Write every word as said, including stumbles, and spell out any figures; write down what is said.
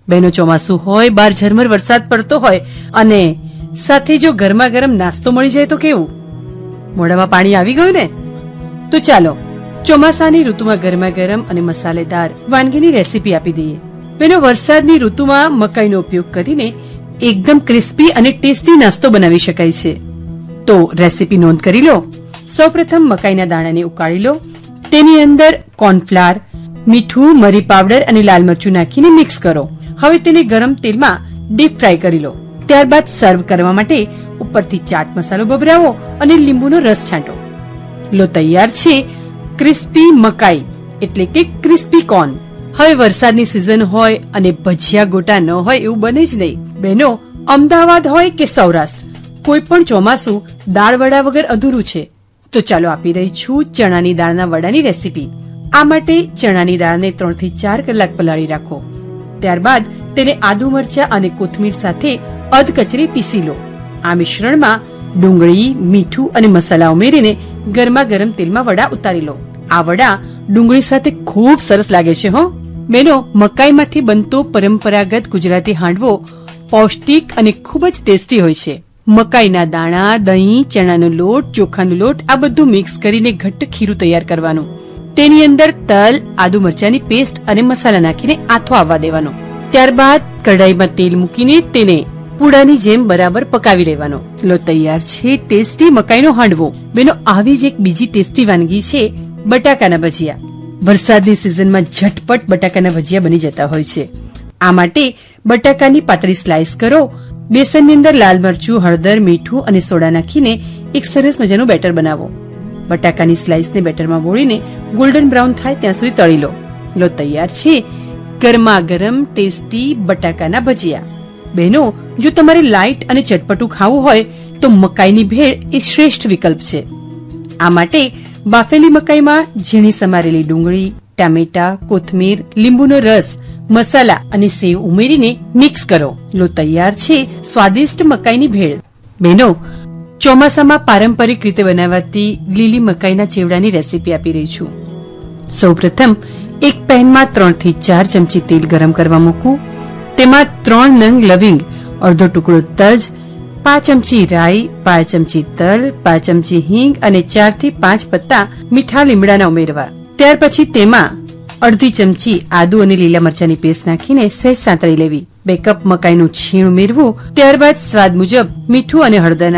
બહેનો, ચોમાસું હોય, બહાર ઝરમર વરસાદ પડતો હોય અને સાથે જો ગરમા ગરમ નાસ્તો મળી જાય તો કેવું? મોઢામાં પાણી આવી ગયું ને? તો ચાલો ચોમાસાની ઋતુમાં ગરમા ગરમ અને મસાલેદાર વાનગીની રેસીપી આપી દઈએ. બહેનો, વરસાદની ઋતુમાં મકાઈનો ઉપયોગ કરીને એકદમ ક્રિસ્પી અને ટેસ્ટી નાસ્તો બનાવી શકાય છે. તો રેસીપી નોંધ કરી લો. સૌપ્રથમ મકાઈના દાણાને ઉકાળી લો. તેની અંદર કોર્નફ્લાવર, મીઠું, મરી પાવડર અને લાલ મરચું નાખીને મિક્સ કરો. હવે તેને ગરમ તેલમાં ડીપ ફ્રાય કરી લો. ત્યારબાદ સર્વ કરવા માટે ઉપરથી ચાટ મસાલો ભભરાવો અને લીંબુનો રસ છાંટો. લો, તૈયાર છે ક્રિસ્પી મકાઈ એટલે કે ક્રિસ્પી કોર્ન. હવે વરસાદની સિઝન હોય અને ભજીયા ગોટા ન હોય એવું બને જ નહીં. બહેનો, અમદાવાદ હોય કે સૌરાષ્ટ્ર, કોઈ પણ ચોમાસું દાળ વડા વગર અધૂરું છે. તો ચાલો આપી રહી છું ચણાની દાળના વડાની રેસીપી. આ માટે ચણાની દાળને ત્રણ થી ચાર કલાક પલાળી રાખો. ત્યારબાદ તેને આદુ મરચા અને કોથમીર સાથે અધકચરી પીસી લો. આ મિશ્રણમાં ડુંગળી, મીઠું અને મસાલા ઉમેરીને ગરમા ગરમ તેલમાં વડા ઉતારી લો. આ વડા ડુંગળી સાથે ખૂબ સરસ લાગે છે. હો બહેનો, મકાઈમાંથી બનતો પરંપરાગત ગુજરાતી હાંડવો પૌષ્ટિક અને ખૂબ જ ટેસ્ટી હોય છે. મકાઈના દાણા, દહીં, ચણાનો લોટ, ચોખાનો લોટ આ બધું મિક્સ કરીને ઘટ્ટ ખીરું તૈયાર કરવાનું. તેની અંદર તલ, આદુ મરચાની પેસ્ટ અને મસાલા નાખીને આથો આવવા દેવાનો. ત્યારબાદ કઢાઈમાં તેલ મૂકીને તેને પૂડાની જેમ બરાબર પકાવી લેવાનો. લો, તૈયાર છે ટેસ્ટી મકાઈનો હાંડવો. બેનો, આવી જ એક બીજી ટેસ્ટી વાનગી છે બટાકાના ભજીયા. વરસાદની સિઝનમાં ઝટપટ બટાકાના ભજીયા બની જતા હોય છે. આ માટે બટાકાની પાતળી સ્લાઇસ કરો. બેસનની અંદર લાલ મરચું, હળદર, મીઠું અને સોડા નાખીને એક સરસ મજાનું બેટર બનાવો. બટાકાની સ્લાઇસને બેટરમાં બોળીને ગોલ્ડન બ્રાઉન થાય ત્યાં સુધી તળી લો. લો, તૈયાર છે ગરમા ગરમ ટેસ્ટી બટાકાના ભજીયા. બહેનો, જો તમારે લાઇટ અને ચટપટું ખાવું હોય તો મકાઈની ભેળ એ શ્રેષ્ઠ વિકલ્પ છે. આ માટે બાફેલી મકાઈમાં ઝીણી સમારેલી ડુંગળી, ટામેટા, કોથમીર, લીંબુનો રસ, મસાલા અને સેવ ઉમેરીને મિક્સ કરો. લો, તૈયાર છે સ્વાદિષ્ટ મકાઈની ભેળ. બહેનો, ચોમાસામાં પારંપરિક રીતે બનાવાતી લીલી મકાઈના ચેવડાની રેસીપી આપી રહી છું. સૌપ્રથમ એક પેનમાં ત્રણ થી ચાર ચમચી તેલ ગરમ કરવા મૂકવું. તેમાં ત્રણ નંગ લવિંગ, અડધો ટુકડો તજ, પાંચ ચમચી રાઈ, પાંચ ચમચી તલ, પાંચ ચમચી હિંગ અને ચાર થી પાંચ પત્તા મીઠા લીમડાના ઉમેરવા. ત્યાર પછી તેમાં અડધી ચમચી આદુ અને લીલા મરચાની પેસ્ટ નાખીને સહેજ સાંતળી લેવી. બે કપ મકાઈનું છીણ ઉમેરવું. ત્યારબાદ સ્વાદ મુજબ મીઠું અને હળદર